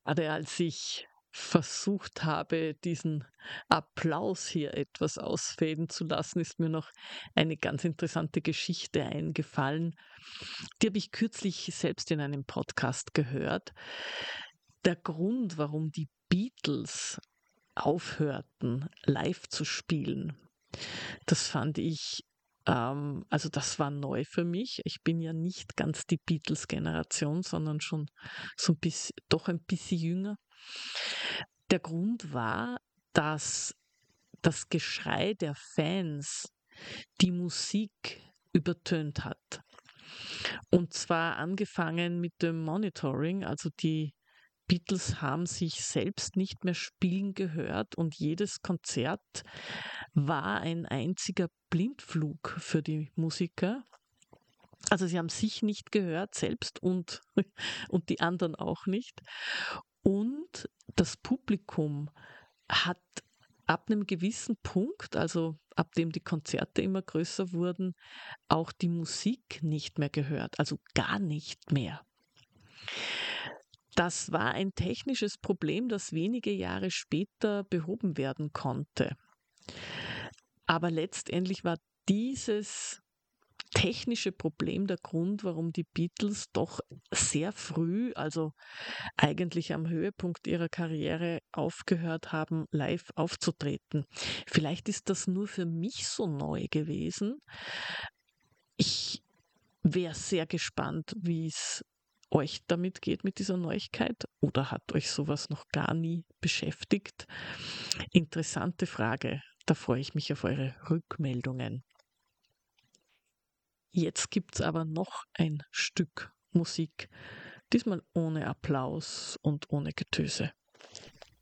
Gerade als ich versucht habe, diesen Applaus hier etwas ausfaden zu lassen, ist mir noch eine ganz interessante Geschichte eingefallen. Die habe ich kürzlich selbst in einem Podcast gehört. Der Grund, warum die Beatles aufhörten, live zu spielen, das fand ich, also das war neu für mich. Ich bin ja nicht ganz die Beatles-Generation, sondern schon so ein bisschen, doch ein bisschen jünger. Der Grund war, dass das Geschrei der Fans die Musik übertönt hat. Und zwar angefangen mit dem Monitoring, also die Beatles haben sich selbst nicht mehr spielen gehört und jedes Konzert war ein einziger Blindflug für die Musiker. Also sie haben sich nicht gehört selbst und die anderen auch nicht. Und das Publikum hat ab einem gewissen Punkt, also ab dem die Konzerte immer größer wurden, auch die Musik nicht mehr gehört, also gar nicht mehr. Das war ein technisches Problem, das wenige Jahre später behoben werden konnte. Aber letztendlich war dieses technische Problem der Grund, warum die Beatles doch sehr früh, also eigentlich am Höhepunkt ihrer Karriere, aufgehört haben, live aufzutreten. Vielleicht ist das nur für mich so neu gewesen. Ich wäre sehr gespannt, wie es euch damit geht mit dieser Neuigkeit, oder hat euch sowas noch gar nie beschäftigt? Interessante Frage. Da freue ich mich auf eure Rückmeldungen. Jetzt gibt's aber noch ein Stück Musik, diesmal ohne Applaus und ohne Getöse.